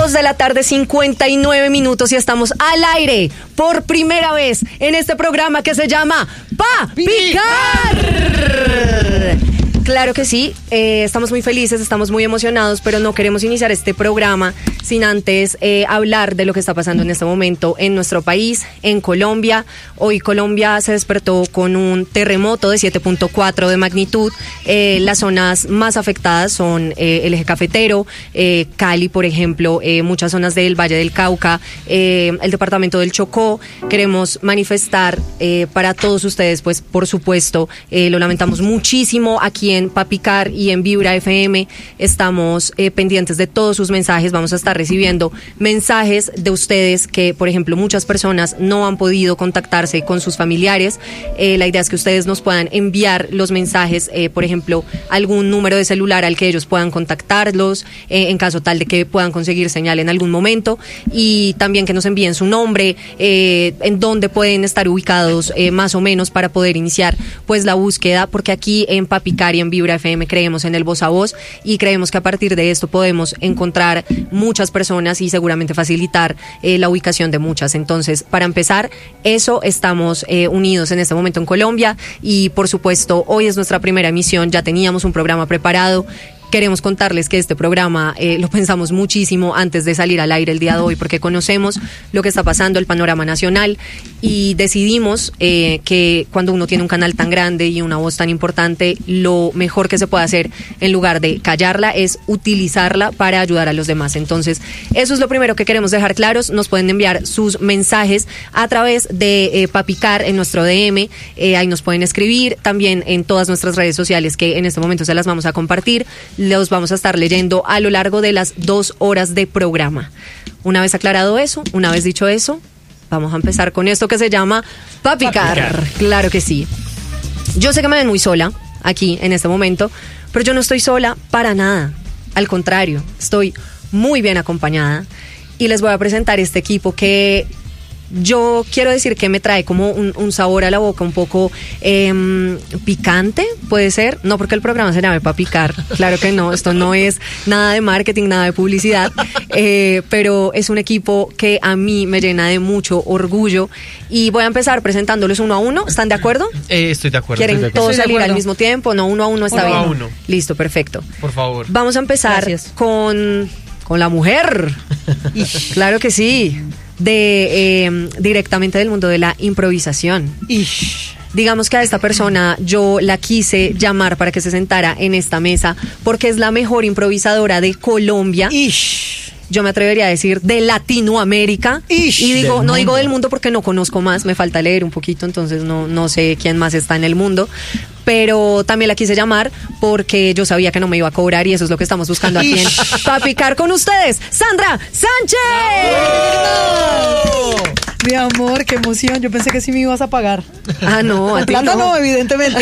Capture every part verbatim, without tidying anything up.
dos de la tarde, cincuenta y nueve minutos, y estamos al aire por primera vez en este programa que se llama Pa Picar. Claro que sí, eh, estamos muy felices, estamos muy emocionados, pero no queremos iniciar este programa sin antes eh, hablar de lo que está pasando en este momento en nuestro país, en Colombia. Hoy Colombia se despertó con un terremoto de siete punto cuatro de magnitud. Eh, las zonas más afectadas son eh, el eje cafetero, eh, Cali, por ejemplo, eh, muchas zonas del Valle del Cauca, eh, el departamento del Chocó. Queremos manifestar eh, para todos ustedes, pues por supuesto, eh, lo lamentamos muchísimo. Aquí en Pa Picar y en Vibra F M estamos eh, pendientes de todos sus mensajes. Vamos a estar recibiendo mensajes de ustedes que, por ejemplo, muchas personas no han podido contactarse con sus familiares. Eh, la idea es que ustedes nos puedan enviar los mensajes, eh, por ejemplo, algún número de celular al que ellos puedan contactarlos, eh, en caso tal de que puedan conseguir señal en algún momento, y también que nos envíen su nombre, eh, en dónde pueden estar ubicados eh, más o menos para poder iniciar pues la búsqueda, porque aquí en Pa Picar y en Vibra F M creemos en el voz a voz y creemos que a partir de esto podemos encontrar muchas personas y seguramente facilitar eh, la ubicación de muchas. Entonces, para empezar, eso, estamos eh, unidos en este momento en Colombia, y por supuesto hoy es nuestra primera emisión. Ya teníamos un programa preparado. Queremos contarles que este programa eh, lo pensamos muchísimo antes de salir al aire el día de hoy, porque conocemos lo que está pasando, el panorama nacional, y decidimos eh, que cuando uno tiene un canal tan grande y una voz tan importante, lo mejor que se puede hacer, en lugar de callarla, es utilizarla para ayudar a los demás. Entonces, eso es lo primero que queremos dejar claros. Nos pueden enviar sus mensajes a través de eh, Pa Picar en nuestro D M, eh, ahí nos pueden escribir, también en todas nuestras redes sociales, que en este momento se las vamos a compartir. Los vamos a estar leyendo a lo largo de las dos horas de programa. Una vez aclarado eso, una vez dicho eso, vamos a empezar con esto que se llama Pa Picar. Pa Picar. Claro que sí. Yo sé que me ven muy sola aquí en este momento, pero yo no estoy sola para nada. Al contrario, estoy muy bien acompañada, y les voy a presentar este equipo que yo quiero decir que me trae como un, un sabor a la boca un poco eh, picante, puede ser. No porque el programa se llame Pa Picar, claro que no, esto no es nada de marketing, nada de publicidad, eh, pero es un equipo que a mí me llena de mucho orgullo, y voy a empezar presentándolos uno a uno. ¿Están de acuerdo? Eh, estoy de acuerdo. ¿Quieren estoy de acuerdo. todos salir al mismo tiempo? No, uno a uno está uno bien. A uno. Listo, perfecto. Por favor. Vamos a empezar Gracias. con con la mujer. Claro que sí. De eh, directamente del mundo de la improvisación. Ish. Digamos que a esta persona yo la quise llamar para que se sentara en esta mesa porque es la mejor improvisadora de Colombia. Ish. Yo me atrevería a decir de Latinoamérica. Ish. Y digo, no digo del mundo porque no conozco más, me falta leer un poquito, entonces no, no sé quién más está en el mundo. Pero también la quise llamar porque yo sabía que no me iba a cobrar, y eso es lo que estamos buscando aquí en Pa Picar. Con ustedes, Sandra Sánchez. ¡Bravo! Mi amor, qué emoción. Yo pensé que sí me ibas a pagar. Ah, no, a ti plata no. no, evidentemente.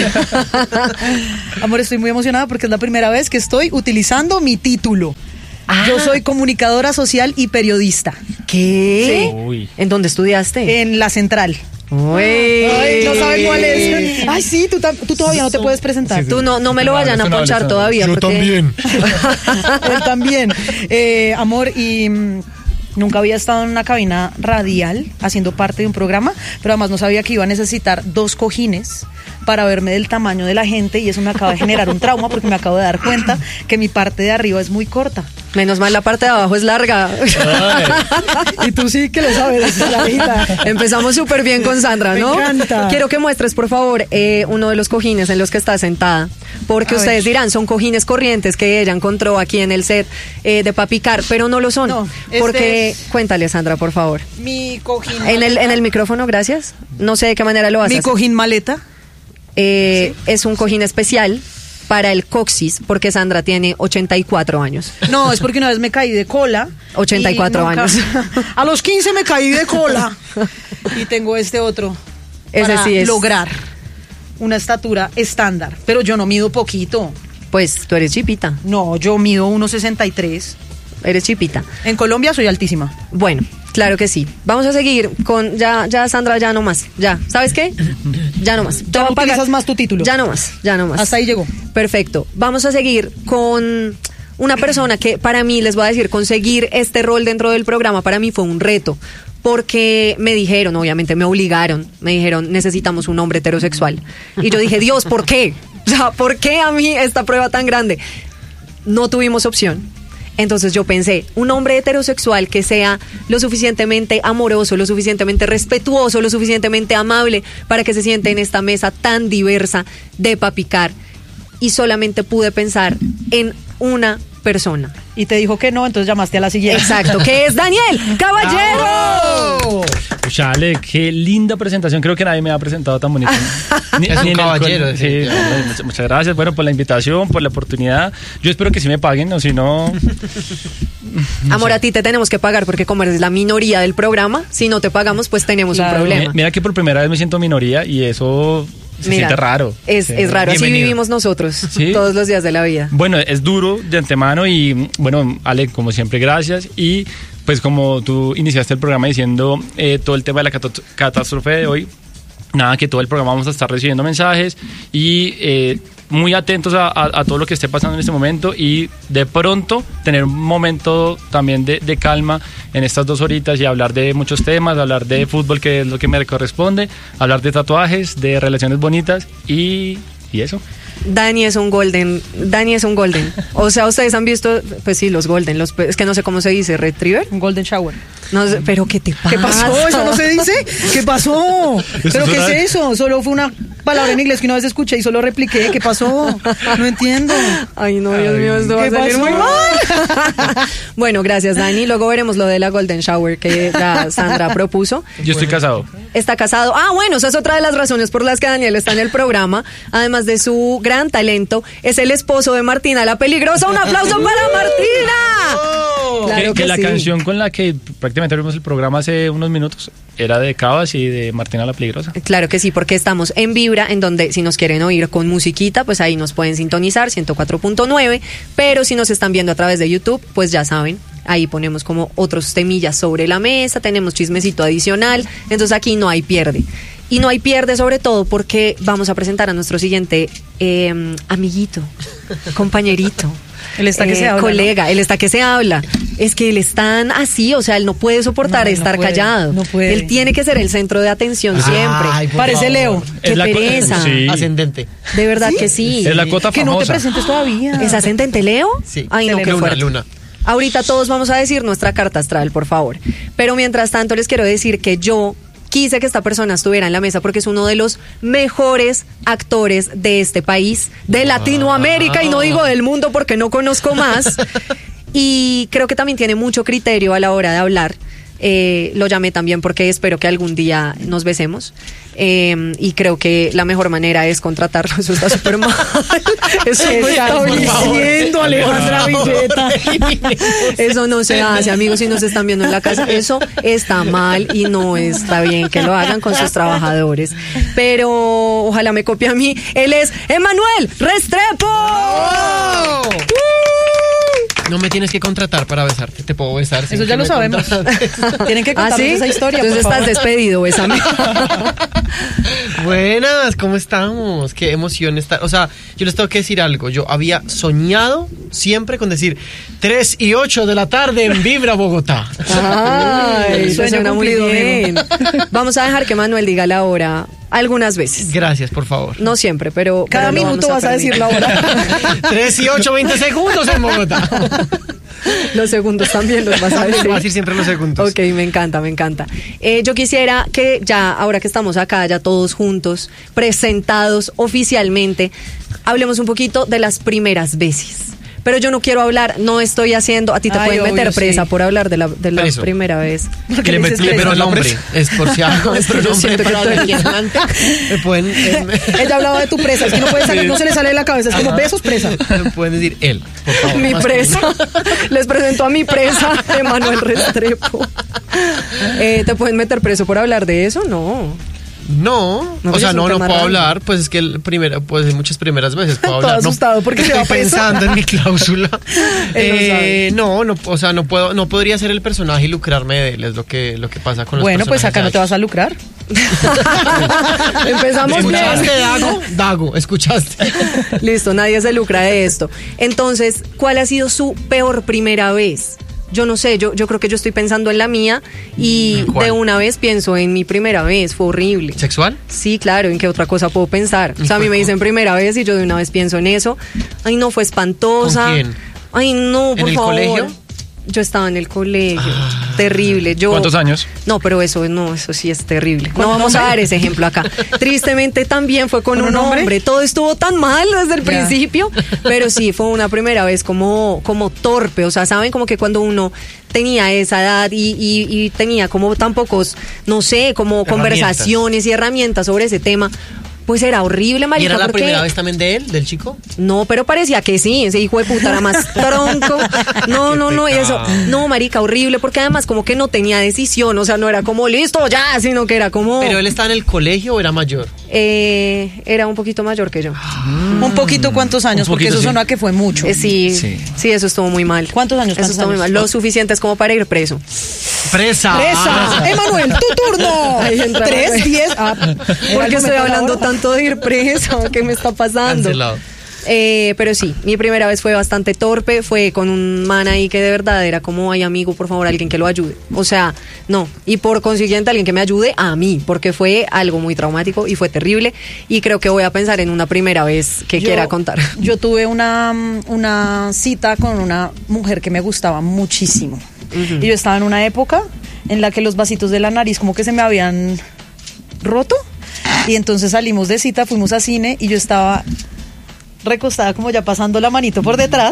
Amor, estoy muy emocionada porque es la primera vez que estoy utilizando mi título. Ah. Yo soy comunicadora social y periodista. ¿Qué? Sí. Uy. ¿En dónde estudiaste? En la Central. Uy. Ay, no saben cuál es. Ay, sí, tú, tú todavía no te puedes presentar. Sí, sí. Tú no, no me lo vayan a ponchar todavía. Yo porque... también. Él también. Eh, amor, y mmm, nunca había estado en una cabina radial haciendo parte de un programa, pero además no sabía que iba a necesitar dos cojines para verme del tamaño de la gente, y eso me acaba de generar un trauma porque me acabo de dar cuenta que mi parte de arriba es muy corta. Menos mal la parte de abajo es larga. Y tú sí que lo sabes, Clarita. Empezamos súper bien con Sandra, ¿no? Me encanta. Quiero que muestres, por favor, eh, uno de los cojines en los que está sentada, porque a ustedes ver. dirán, son cojines corrientes que ella encontró aquí en el set eh, de Pa Picar, pero no lo son. No, este porque, es... cuéntale, Sandra, por favor. Mi cojín en el, en el micrófono, gracias. No sé de qué manera lo vas Mi a hacer. Mi cojín maleta. Eh, ¿Sí? Es un cojín especial para el coxis, porque Sandra tiene ochenta y cuatro años. No, es porque una vez me caí de cola. ochenta y cuatro nunca, años. A los quince me caí de cola. Y tengo este otro. Ese para sí es. lograr una estatura estándar. Pero yo no mido poquito. Pues tú eres chipita. No, yo mido uno sesenta y tres. Eres chipita. En Colombia soy altísima. Bueno, claro que sí. Vamos a seguir con... Ya, ya Sandra, ya no más. Ya. ¿Sabes qué? Ya no más. Ya no utilizas más tu título. Ya no más, ya no más. Hasta ahí llegó. Perfecto. Vamos a seguir con una persona que para mí, les voy a decir, conseguir este rol dentro del programa para mí fue un reto. Porque me dijeron, obviamente me obligaron, me dijeron, necesitamos un hombre heterosexual. Y yo dije, Dios, ¿por qué? O sea, ¿por qué a mí esta prueba tan grande? No tuvimos opción. Entonces yo pensé, un hombre heterosexual que sea lo suficientemente amoroso, lo suficientemente respetuoso, lo suficientemente amable para que se siente en esta mesa tan diversa de pa' picar. Y solamente pude pensar en una persona. Y te dijo que no, entonces llamaste a la siguiente. Exacto, que es Daniel Caballero. Chale, qué linda presentación. Creo que nadie me ha presentado tan bonito. Ni, es un caballero. El, sí, muchas, muchas gracias, bueno, por la invitación, por la oportunidad. Yo espero que sí me paguen, o si no... no Amor, sé. A ti te tenemos que pagar porque como eres la minoría del programa, si no te pagamos, pues tenemos claro. un problema. Mira que por primera vez me siento minoría y eso... Se Mira, siente raro. Es, sí. es raro, Bienvenido. Así vivimos nosotros ¿Sí? todos los días de la vida. Bueno, es duro de antemano y bueno, Ale, como siempre, gracias. Y pues como tú iniciaste el programa diciendo eh, todo el tema de la cat- catástrofe de hoy, nada, que todo el programa vamos a estar recibiendo mensajes y eh, muy atentos a, a, a todo lo que esté pasando en este momento y de pronto tener un momento también de, de calma en estas dos horitas y hablar de muchos temas, hablar de fútbol, que es lo que me corresponde, hablar de tatuajes, de relaciones bonitas y, y eso. Dani es un golden, Dani es un golden. O sea, ustedes han visto, pues sí, los golden, los, es que no sé cómo se dice, retriever. Un golden shower. No sé, pero ¿qué te pasa? ¿Qué pasó? ¿Eso no se dice? ¿Qué pasó? ¿Pero qué es eso? Solo fue una palabra en inglés que una vez escuché y solo repliqué. ¿Qué pasó? No entiendo. Ay, no, Dios mío, esto va a salir muy mal. Bueno, gracias, Dani. Luego veremos lo de la golden shower que ya Sandra propuso. Yo estoy casado. Está casado. Ah, bueno, esa es otra de las razones por las que Daniel está en el programa. Además de su gran talento, es el esposo de Martina la Peligrosa. ¡Un aplauso para Martina! Oh, Claro que, que que la sí. canción con la que prácticamente abrimos el programa hace unos minutos era de Cabas y de Martina la Peligrosa. Claro que sí, porque estamos en Vibra, en donde si nos quieren oír con musiquita, pues ahí nos pueden sintonizar, ciento cuatro punto nueve, pero si nos están viendo a través de YouTube, pues ya saben, ahí ponemos como otros temillas sobre la mesa, tenemos chismecito adicional, entonces aquí no hay pierde. Y no hay pierde sobre todo porque vamos a presentar a nuestro siguiente eh, amiguito, compañerito. Él está que eh, se habla, colega, ¿no? él está que se habla. Es que él está así, o sea, él no puede soportar No, no estar puede, callado. no puede. Él tiene que ser el centro de atención siempre. Ay, por Parece favor. Leo. Qué Es la co- pereza. sí. Ascendente. De verdad ¿Sí? que sí. Es la cota Que no te famosa. presentes todavía. ¿Es ascendente Leo? Sí. Ay, no, qué Luna, fuerte. Luna. Ahorita todos vamos a decir nuestra carta astral, por favor. Pero mientras tanto les quiero decir que yo quise que esta persona estuviera en la mesa porque es uno de los mejores actores de este país, de Latinoamérica, y no digo del mundo porque no conozco más. Y creo que también tiene mucho criterio a la hora de hablar. Eh, lo llamé también porque espero que algún día nos besemos. Eh, y creo que la mejor manera es contratarlo. Eso está súper mal. Eso no está diciendo Alejandra Villeta. Eso no se hace, amigos, si nos están viendo en la casa. Eso está mal y no está bien que lo hagan con sus trabajadores. Pero ojalá me copie a mí. Él es Emanuel Restrepo. ¡Oh! No me tienes que contratar para besarte, te puedo besar. sin Eso ya que lo me sabemos. contrates. Tienen que ¿Ah, contarnos sí? esa historia, Entonces por estás favor. despedido, bésame. Buenas, ¿cómo estamos? Qué emoción estar. O sea, yo les tengo que decir algo. Yo había soñado siempre con decir tres y ocho de la tarde en Vibra, Bogotá. Ay, Sueño suena muy cumplido, bien. Vamos a dejar que Manuel diga la hora algunas veces. Gracias, por favor. No siempre, pero Cada pero lo minuto vamos vas a decir permitir. la hora. tres y ocho, veinte segundos en Bogotá. Los segundos también los vas a decir. Voy a decir siempre los segundos. Ok, me encanta, me encanta. Eh, yo quisiera que ya, ahora que estamos acá, ya todos juntos, presentados oficialmente, hablemos un poquito de las primeras veces. Pero yo no quiero hablar, no estoy haciendo, a ti te Ay, pueden obvio, meter presa sí. por hablar de la, de la Preso. primera vez. Y le dices metí preso? pero el nombre. Es por si algo. No, es que pero yo nombre siento que para tú de eres- aquí en adelante. Me pueden, eh, Ella hablaba de tu presa, es que no puede salir, no se le sale de la cabeza, es como besos presa. me pueden decir él, por favor. Mi más presa. Les presento a mi presa, Emanuel Restrepo. Eh, ¿Te pueden meter preso por hablar de eso? No. No, No, o pues sea, es un no, no tema puedo raro. hablar, pues es que el primero, pues hay muchas primeras veces puedo Todo hablar. no- asustado porque se estoy va preso. pensando en mi cláusula. Él lo Eh, no, no, o sea, no puedo, no podría ser el personaje y lucrarme de él, es lo que, lo que pasa con los Bueno, pues personajes acá no te de vas a lucrar. Empezamos bien. ¿Escuchaste, Dago? Dago, ¿escuchaste? Listo, nadie se lucra de esto. Entonces, ¿cuál ha sido su peor primera vez? Yo no sé, yo, yo creo que yo estoy pensando en la mía y ¿Cuál? de una vez pienso en mi primera vez, fue horrible. ¿Sexual? Sí, claro, ¿en qué otra cosa puedo pensar? O sea, a mí me dicen primera vez y yo de una vez pienso en eso. Ay, no, fue espantosa. ¿Con quién? Ay, no, por ¿En el favor. colegio? Yo estaba en el colegio, Ah. terrible. Yo, ¿Cuántos años? No, pero eso no, eso sí es terrible. No ¿Con un vamos a hombre? dar ese ejemplo acá. Tristemente también fue con, ¿Con un un hombre? hombre. Todo estuvo tan mal desde el Ya. principio, pero sí fue una primera vez como, como torpe. O sea, saben como que cuando uno tenía esa edad y, y, y tenía como tan pocos, no sé, como Herramientas. conversaciones y herramientas sobre ese tema. Pues era horrible, ¿Y marica. era la porque- primera vez también de él, del chico? No, pero parecía que sí, ese hijo de puta era más tronco. No, no, no, y eso, no, marica, horrible, porque además como que no tenía decisión, o sea, no era como listo ya, sino que era como, ¿Pero él estaba en el colegio o era mayor? eh, era un poquito mayor que yo. Un poquito, ¿cuántos años? Un Porque poquito, eso sí. sonó a que fue mucho. Eh, sí, Sí. sí, eso estuvo muy mal. ¿Cuántos años, Eso cuántos estuvo muy años? mal, lo suficientes como para ir preso. ¡Presa! ¡Presa! ¡Emanuel, tu turno! Ahí entra. Tres, diez. Ah, era el ¿Por qué momento estoy de la hablando hora. tanto de ir preso? ¿Qué me está pasando? Cancelado. Eh, pero sí, mi primera vez fue bastante torpe, fue con un man ahí que de verdad era como, ay amigo, por favor, alguien que lo ayude. O sea, no, y por consiguiente alguien que me ayude a mí, porque fue algo muy traumático y fue terrible y creo que voy a pensar en una primera vez que Yo- quiera contar. Yo tuve una, una cita con una mujer que me gustaba muchísimo. Y yo estaba en una época en la que los vasitos de la nariz como que se me habían roto. Y entonces salimos de cita, fuimos a cine y yo estaba recostada como ya pasando la manito por detrás.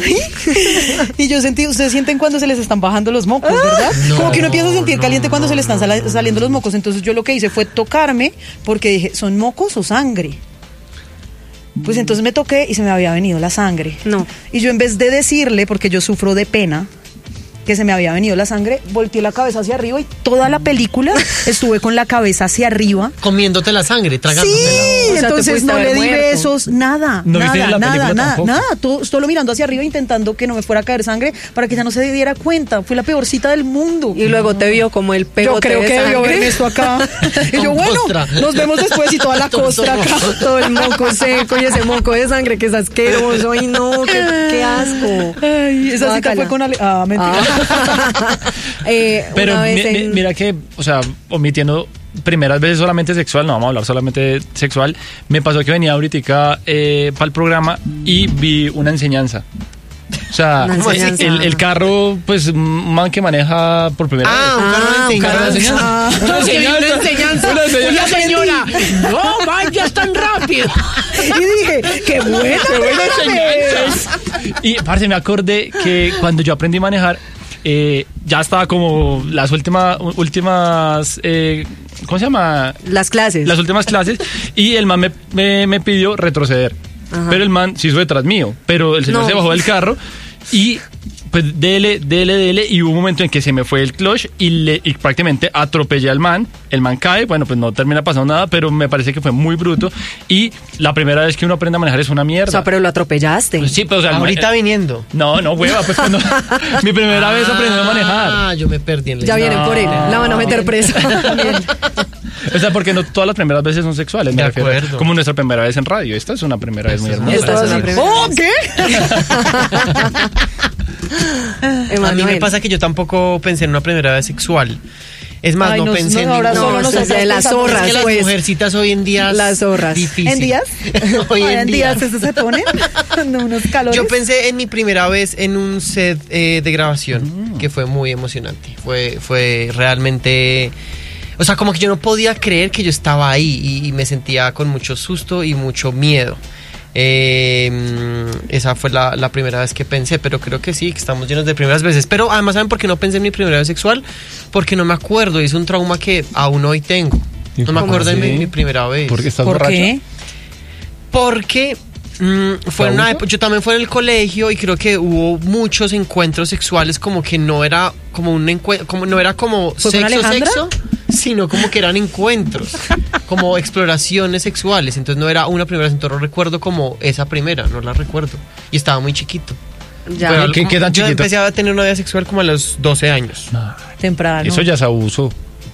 Y yo sentí, ustedes sienten cuando se les están bajando los mocos, ¿verdad? No, como que uno empieza a sentir no, caliente cuando no, se le están no. sala- saliendo los mocos. Entonces yo lo que hice fue tocarme porque dije, ¿son mocos o sangre? Pues entonces me toqué y se me había venido la sangre. No. Y yo en vez de decirle, porque yo sufro de pena, que se me había venido la sangre, volteé la cabeza hacia arriba y toda la película estuve con la cabeza hacia arriba. Comiéndote la sangre, tragándotela. Sí, O sea, te entonces pudiste no haber le di muerto. besos, nada, No viste nada, la nada, película nada, tampoco. nada, todo, solo mirando hacia arriba intentando que no me fuera a caer sangre para que ella no se diera cuenta. Fue la peor cita del mundo. Y luego te vio como el Yo pegote creo de que debió sangre. ver esto acá. Y yo, Con bueno, costra. nos vemos después y toda la Todo costra acá. Todo el moco seco y ese moco de sangre que es asqueroso. Ay, no, qué, qué asco. Ay, esa cita Guácala. fue con Ale. Ah, mentira. Ah. Eh, Pero una vez mi- mi- en- mira que, o sea, omitiendo primeras veces solamente sexual, no vamos a hablar solamente sexual, me pasó que venía ahorita eh, para el programa y vi una enseñanza. O sea, Una enseñanza. el, el carro, pues, un man que maneja por primera Ah, vez. un carro Ah, de un carro de enseñanza. enseñanza. Una enseñanza. Una enseñanza. Una enseñanza. Una señora. No vayas tan rápido. Y dije, qué buena, Qué buena primera vez. enseñanza. Y, parce, me acordé que cuando yo aprendí a manejar, eh, ya estaba como las últimas, últimas eh, ¿cómo se llama? las clases. Las últimas clases, y el man me, me, me pidió retroceder. Ajá. Pero el man se hizo detrás mío, pero el señor No. se bajó del carro y pues dele, dele, dele, y hubo un momento en que se me fue el clutch y, le, y prácticamente atropellé al man. El man cae, bueno, pues no termina pasando nada, pero me parece que fue muy bruto, y la primera vez que uno aprende a manejar es una mierda. O sea, pero lo atropellaste. Pues sí, pero o sea, el man- Ahorita viniendo. no, no, hueva, pues cuando mi primera vez aprendiendo a manejar. Ah, yo me perdí en la Ya historia. vienen por él, la van a meter presa. O sea, porque no todas las primeras veces son sexuales, me De refiero. acuerdo. Como nuestra primera vez en radio. Esta es una primera vez muy Esta es hermosa. Esta es una Así. primera ¿Oh, vez. qué? A mí me Emanuel. pasa que yo tampoco pensé en una primera vez sexual. Es más, Ay, no no, pensé no, en ahora ninguna. solo No, nosotros es de las pensamos. zorras, Es que las pues. mujercitas hoy en día. Las zorras. Difícil. ¿En días? Hoy Ay, en día. días eso se pone. No, unos calores. Yo pensé en mi primera vez en un set eh, de grabación, que fue muy emocionante. Fue, fue realmente. O sea, como que yo no podía creer que yo estaba ahí y, y me sentía con mucho susto y mucho miedo. Eh, esa fue la, la primera vez que pensé, pero creo que sí, que estamos llenos de primeras veces. Pero además, ¿saben por qué no pensé en mi primera vez sexual? Porque no me acuerdo, y es un trauma que aún hoy tengo. ¿Y No me cómo acuerdo de así? mi, mi primera vez. ¿Por qué estás ¿Por borracho? qué? Porque mm, fue en una ¿Abuso? época, yo también fue en el colegio y creo que hubo muchos encuentros sexuales, como que no era como un encuentro, como no era como ¿Fue con sexo, Alejandra? sexo, sino como que eran encuentros, como exploraciones sexuales. Entonces no era una primera vez, entonces no recuerdo como esa primera, no la recuerdo. Y estaba muy chiquito. Ya. Fue algo ¿Qué- como- qué tan yo chiquito? empecé a tener una vida sexual como a los doce años. No, Temprano. eso ya es abuso.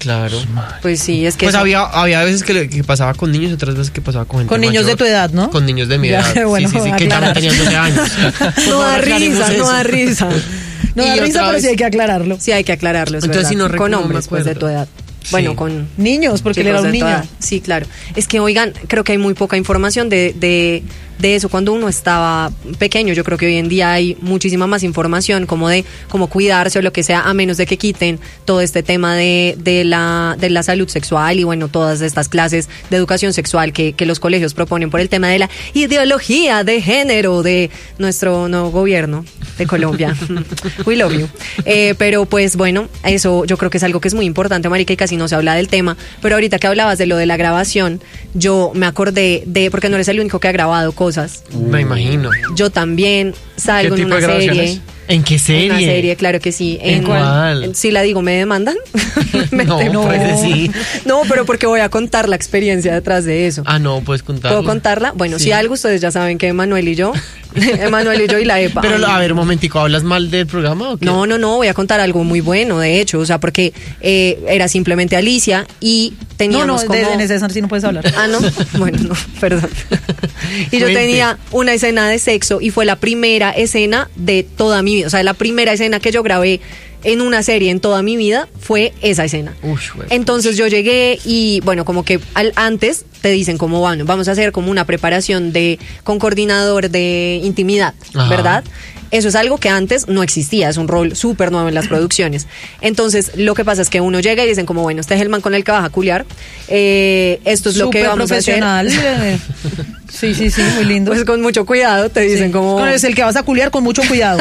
claro. Pues sí, es que Pues eso- había, había veces que, le- que pasaba con niños y otras veces que pasaba con gente Con niños mayor. de tu edad, ¿no? Con niños de mi Ya, edad. bueno, sí, sí, sí, que ya no aclarar. tenían doce años. Por no da favor, aclaremos risa, no eso. da risa. No da Y risa, otra pero sí vez- hay que aclararlo. Sí, hay que aclararlo. Es Entonces, verdad. sí, no recuerdo, con no me hombres, pues de tu acuerdo. edad. Sí. Bueno, con Niños, porque él era chicos un de tu niño. edad. Sí, claro. Es que, oigan, creo que hay muy poca información de, de, de eso cuando uno estaba pequeño. Yo creo que hoy en día hay muchísima más información como de cómo cuidarse o lo que sea, a menos de que quiten todo este tema de, de, la, de la salud sexual y, bueno, todas estas clases de educación sexual que, que los colegios proponen por el tema de la ideología de género de nuestro nuevo gobierno de Colombia. We love you. Eh, pero pues bueno, eso yo creo que es algo que es muy importante, marica, y casi no se habla del tema. Pero ahorita que hablabas de lo de la grabación, yo me acordé de, porque no eres el único que ha grabado cosas. Me imagino. Yo también salgo ¿Qué en tipo una de serie. grabaciones? ¿En qué serie? En una serie, claro que sí. ¿En cuál? en- si la digo, ¿me demandan? Me No, temo. pues sí. No, pero porque voy a contar la experiencia detrás de eso. Ah, no, puedes contar. ¿Puedo contarla? Bueno, Sí. si algo ustedes ya saben que Emanuel y yo, Emanuel y yo y la E P A. Pero, Ay, a ver, un momentico, ¿hablas mal del programa o qué? no, no, no, voy a contar algo muy bueno, de hecho, o sea, porque eh, era simplemente Alicia y No, teníamos no, como... de, en ese sí no puedes hablar. Ah, no, bueno, no, perdón. Y yo Cuente. tenía una escena de sexo y fue la primera escena de toda mi vida, o sea, la primera escena que yo grabé en una serie en toda mi vida fue esa escena. Ush, güey. Entonces yo llegué y bueno, como que al, antes te dicen como bueno, vamos a hacer como una preparación de con coordinador de intimidad, Ajá. ¿verdad? Eso es algo que antes no existía, es un rol súper nuevo en las producciones. Entonces, lo que pasa es que uno llega y dicen como, bueno, este es el man con el que vas a culiar, eh, esto es lo que Súper vamos a hacer. profesional. eh. Sí, sí, sí, muy lindo. Pues con mucho cuidado, te dicen Sí. como... Es el que vas a culiar con mucho cuidado.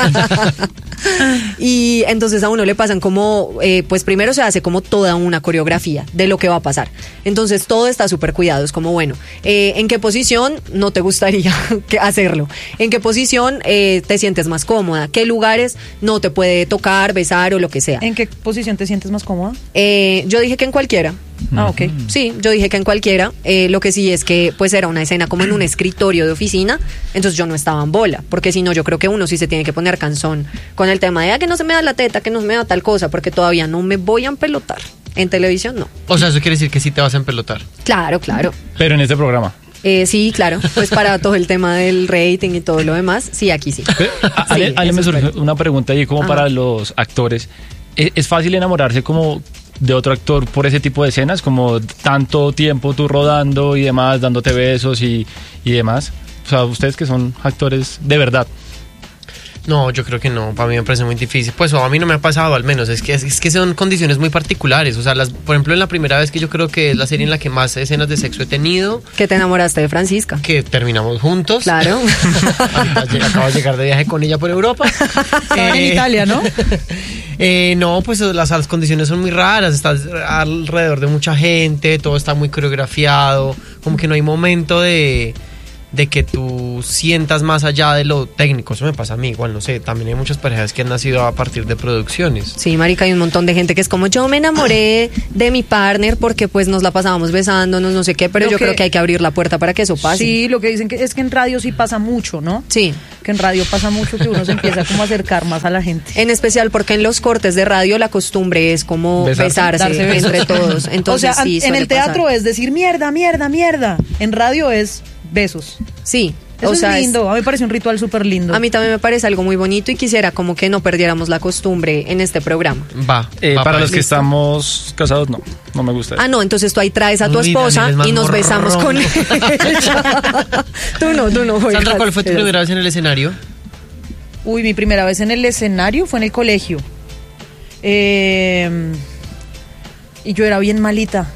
Y entonces a uno le pasan como, eh, pues primero se hace como toda una coreografía de lo que va a pasar. Entonces todo está súper cuidado, es como, bueno, eh, ¿en qué posición no te gustaría que hacerlo? ¿En qué posición eh, te sientes más cómoda? ¿Qué lugares no te puede tocar, besar o lo que sea? ¿En qué posición te sientes más cómoda? Eh, yo dije que en cualquiera. Ah, ok. Sí, yo dije que en cualquiera. Eh, lo que sí es que pues era una escena como en un escritorio de oficina, entonces yo no estaba en bola, porque si no yo creo que uno sí se tiene que poner cansón con el tema de ah, que no se me da la teta, que no se me da tal cosa, porque todavía no me voy a empelotar. En televisión no. O sea, eso quiere decir que sí te vas a empelotar. Claro, claro. Pero en este programa. Eh, sí, claro, pues para todo el tema del rating y todo lo demás, sí, aquí sí. Pero, a- Ale, Sí, Ale, eso me es surgió verdad. una pregunta ahí como Ajá. para los actores. ¿Es, es fácil enamorarse como de otro actor por ese tipo de escenas? Como tanto tiempo tú rodando y demás, dándote besos y, y demás. O sea, ustedes que son actores de verdad. No, yo creo que no, para mí me parece muy difícil. Pues o a mí no me ha pasado al menos, es que, es, es que son condiciones muy particulares. O sea, las, por ejemplo, en la primera vez que yo creo que es la serie en la que más escenas de sexo he tenido, Que te enamoraste de Francisca. que terminamos juntos. Claro. Ahorita llega- acabo de llegar de viaje con ella por Europa. Estaban en Italia, ¿no? Eh, no, pues las, las condiciones son muy raras, estás alrededor de mucha gente, todo está muy coreografiado, como que no hay momento de, de que tú sientas más allá de lo técnico. Eso me pasa a mí, igual no sé, también hay muchas parejas que han nacido a partir de producciones. Sí, marica, hay un montón de gente que es como yo me enamoré de mi partner porque pues nos la pasábamos besándonos, no sé qué, pero Lo yo que- creo que hay que abrir la puerta para que eso pase. Sí, lo que dicen que es que en radio sí pasa mucho, ¿no? Sí. Que en radio pasa mucho que uno se empieza como a acercar más a la gente. En especial porque en los cortes de radio la costumbre es como Besarse. besarse, Darse besos. entre todos. Entonces, o sea, sí, en suele el teatro pasar. es decir mierda, mierda, mierda. En radio es besos. Sí. Eso o sea, es es- lindo. A mí me parece un ritual súper lindo. a mí también me parece algo muy bonito y quisiera como que no perdiéramos la costumbre en este programa. Va. Eh, va para los eso. que estamos casados, no. No me gusta. Ah, no, entonces tú ahí traes a tu Uy, esposa Daniel es más y nos besamos con morrón. ella. Tú no, tú no. Sandra, juegas. ¿cuál fue tu primera vez en el escenario? Uy, mi primera vez en el escenario fue en el colegio. Eh, y yo era bien malita.